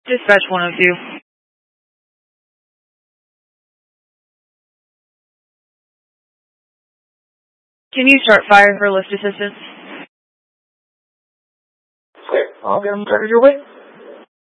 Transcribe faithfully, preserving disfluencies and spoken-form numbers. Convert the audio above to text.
Dispatch one oh two. Can you start fire for lift assistance? Okay, I'll get them started your way.